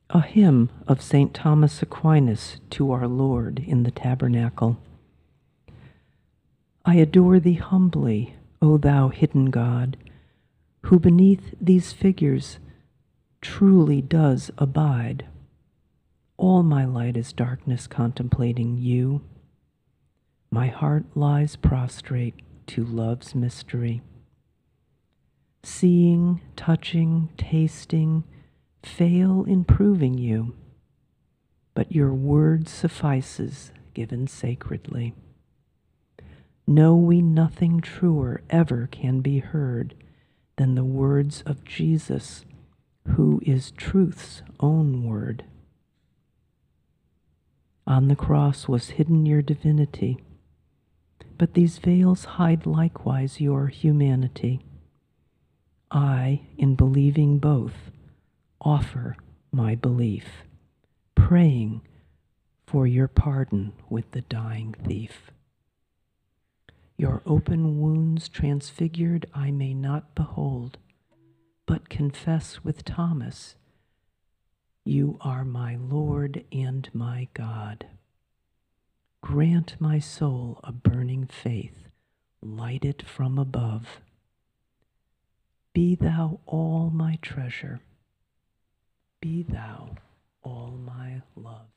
A hymn of St. Thomas Aquinas to our Lord in the tabernacle. I adore thee humbly, O thou hidden God, who beneath these figures truly does abide. All my light is darkness contemplating you. My heart lies prostrate to love's mystery. Seeing, touching, tasting, fail in proving you, but your word suffices, given sacredly. Know we nothing truer ever can be heard than the words of Jesus, who is truth's own word. On the cross was hidden your divinity, but these veils hide likewise your humanity. I, in believing both, offer my belief, praying for your pardon with the dying thief. Your open wounds transfigured I may not behold, but confess with Thomas, you are my Lord and my God. Grant my soul a burning faith, lighted from above. Be thou all my treasure, be thou all my love.